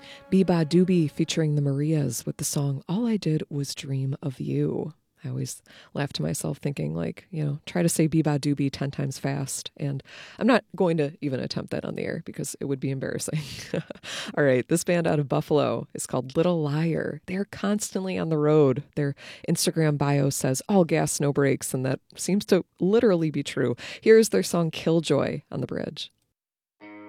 Biba Doobie featuring the Marias with the song All I Did Was Dream of You. I always laugh to myself thinking, like, try to say Biba Doobie 10 times fast. And I'm not going to even attempt that on the air because it would be embarrassing. All right, this band out of Buffalo is called Little Liar. They're constantly on the road. Their Instagram bio says all gas, no brakes, and that seems to literally be true. Here's their song Killjoy on the bridge.